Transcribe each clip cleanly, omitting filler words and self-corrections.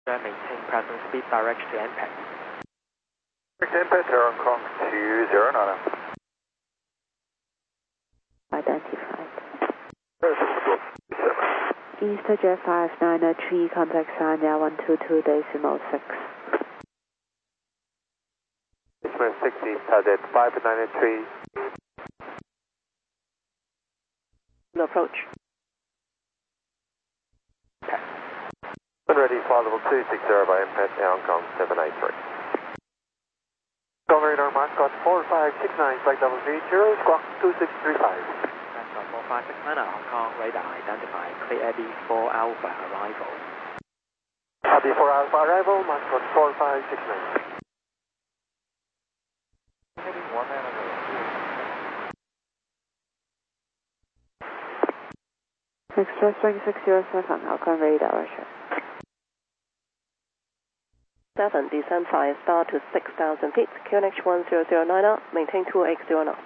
Maintain present speed direct to impact. Impact Hong Kong 209. Identified. EasterJet 593, contact Sanya 122.6. Eastman 60, target 593. Approach. Ready for level 260 by impact Hong Kong 783. Go radar Mascot 4569, flight level 30, squawk 2635. Mascot 4569 Hong Kong, radar identified, clear B4 Alpha arrival. B4 Alpha arrival, Mascot 4569. Heading 1 man on the Express Wing 607, Hong Kong radar, Russia. 7, descend 5 star to 6,000 feet, QNH 1009, maintain 280 knots.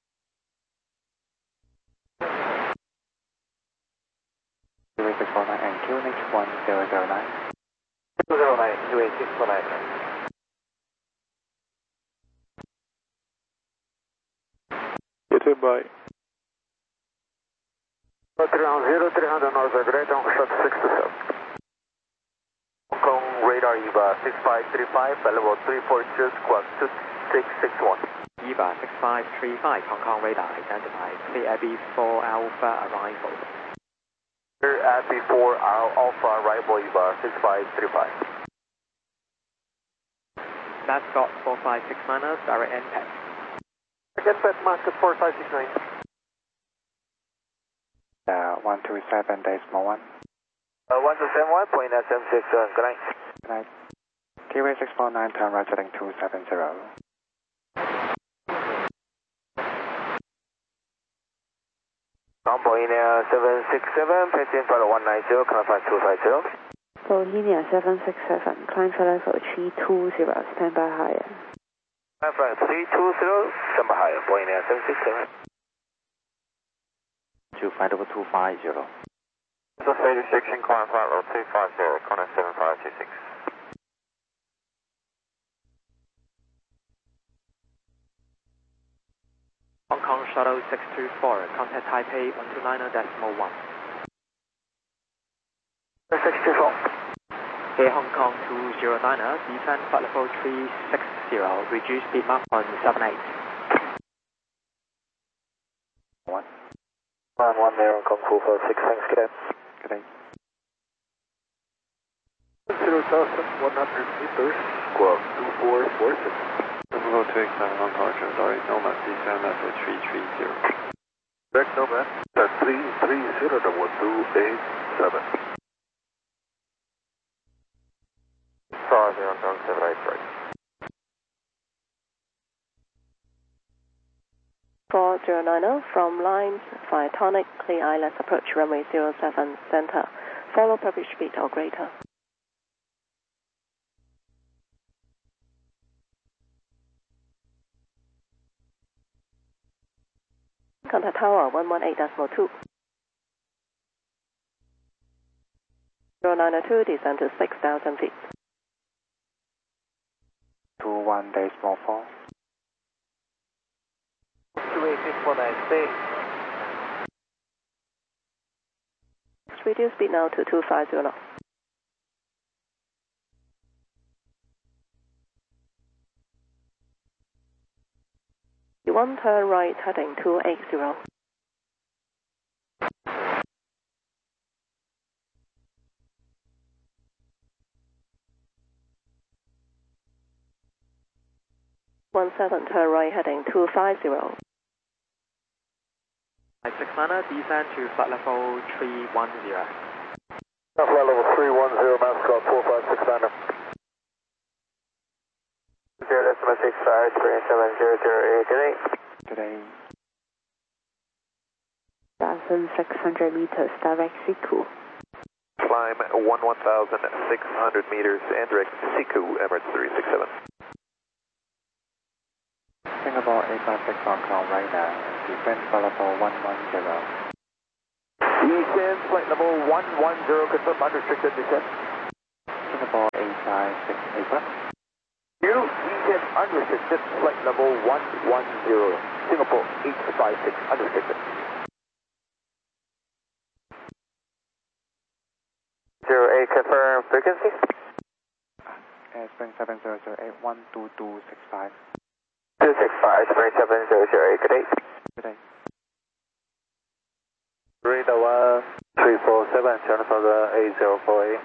QA 649 and QNH 1009. 209, QA 649. Goodbye. 300, 300 north great on shot 67. Hong Kong radar EVA 6535, level 342, squawk 2661. EVA 6535 Hong Kong radar identified, clear B4 Alpha arrival. Clear at B4 Alpha arrival EVA 6535. Mascot 4569 direct impact. Again, Fed Mascot 4569. 127.1. 127.1.SM6, good night. Good night. QA 649, turn right heading 270. Bohemia 767, passing for 190, climb 250. Bohemia 767, climb for level 320, stand by higher. Climb 320, stand by higher, Bohemia 767. 250. So failure section, climb flight level 250, Connor 7526. Hong Kong Shuttle 624, contact Taipei 129.1. 624. Air Hong Kong 209, descend flight level 360, reduce speed mark on 78. 1. 1 there, Hong Kong 446, thanks, good day. Good day. 0,100 meters, squawk 2446. Level 2 extend Hong Kong, sorry, Nomad, descend level 330. Correct, Nomad, that's 330 to 1287. Sorry, Hong Kong 783. 4090 from lines Phytonic, clear ILS approach runway 07 center. Follow published speed or greater. Contact tower 118.2. 0902, descend to 6,000 feet. 21.4. 28619, stay. Reduce speed now to 250 knots. You want turn right heading 280. turn right heading 250. 569, descend to flight level 310. Flight level 310, Mascot 4569. 0.653700 today. Today. 1,600 meters, direct Siku. Climb 1,600 meters and direct Siku, Emirates 367. Singapore 856 Hong Kong right now, descend flight level 110. Descend flight level 110, confirm unrestricted descent. Singapore 85681. You, EasyJet unrestricted, flight level 110, Singapore 856 unrestricted. 08, confirm frequency. Spring 7008 12265. 265, Spring 7008, good day. Good day. Radar 1347, turn for the 8048.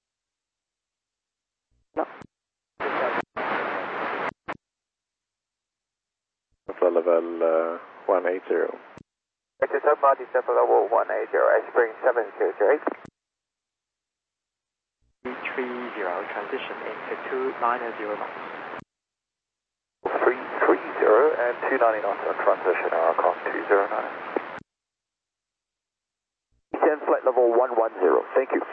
No. Flight level 180. It's a body step level 180, Spring 7008. 330, transition into 290 knots. 330 and 290 knots on transition, Aircon 209. Descend flight level 110, thank you.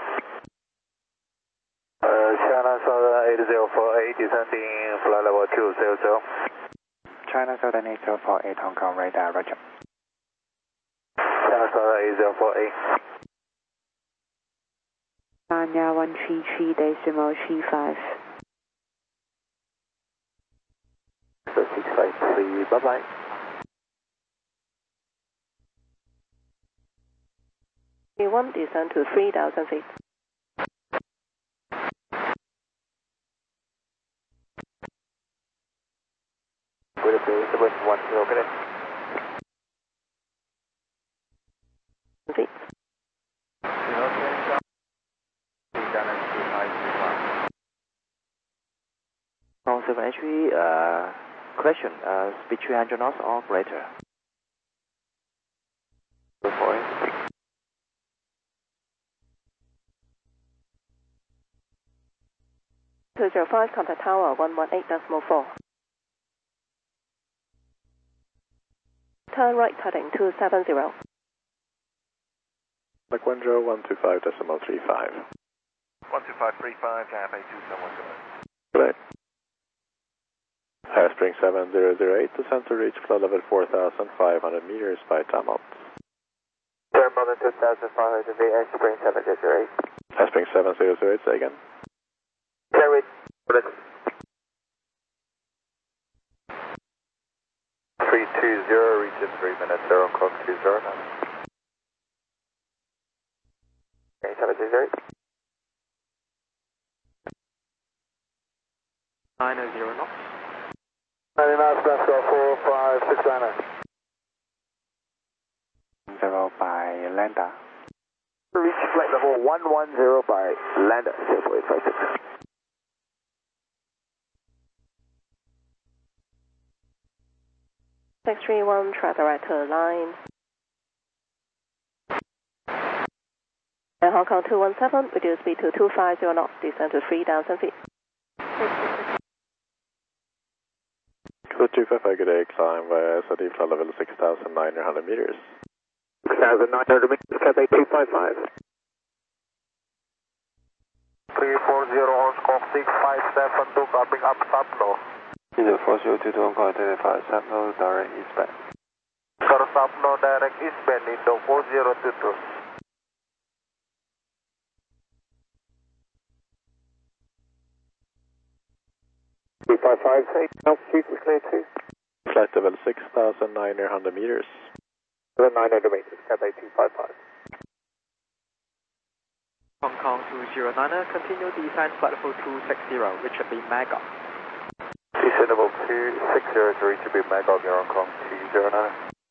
China Southern 8048, descending flight level 200. China Southern 8048, Hong Kong radar, roger. China Southern 8048. Anya 133.35. 653, bye bye. One descend to 3,000 feet. With a base of 110, good day. Feet. From 783, question, speed 300 knots or greater. Good boy. Two 205, contact tower 118.4. Turn right heading 270. Like 10125.35. 12535, Cathay 2710. Right. Spring 7008, descend to reach flow level 4,500 meters by time out. Terminal 2,500 feet, Spring 7008. Spring 7008, say again. Carry it. 320, reach in 3 minutes, Aircon 209. 708. 90 knots. 90 knots, Pascal 4569. 0 by Landa. Reach flight level 110 by Landa, 0856. Six 31, track direct to line. And Hong Kong 217, reduce speed to 250 knots, descend to 3,000 feet. Code 255, good day, climb via SID flight level 6,900 meters. 6,900 meters, Cathay 255. 340, Horsecock 6572, copying up, stop low. 4022 Hong Kong, identify Sapno, direct eastbound. Sir, Sapno, direct eastbound, Indo 4022. 355, altitude is clear too. Flight level 6,900 meters. 900 meters, Cathay 255. Hong Kong 209, continue descent flight level 260, which should be Magog. Descent level 260 to reach a bit Magog, Hong Kong 209.